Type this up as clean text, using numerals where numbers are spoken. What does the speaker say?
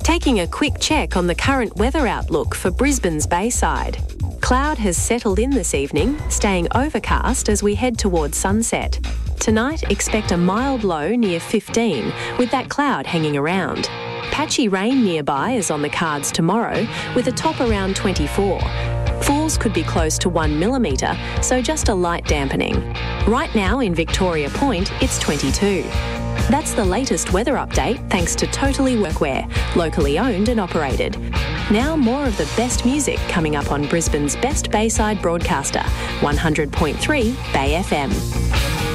Taking a quick check on the current weather outlook for Brisbane's Bayside. Cloud has settled in this evening, staying overcast as we head towards sunset. Tonight, expect a mild low near 15, with that cloud hanging around. Patchy rain nearby is on the cards tomorrow, with a top around 24. Falls could be close to 1 millimetre, so just a light dampening. Right now in Victoria Point, it's 22. That's the latest weather update thanks to Totally Workwear, locally owned and operated. Now more of the best music coming up on Brisbane's best Bayside broadcaster, 100.3 Bay FM.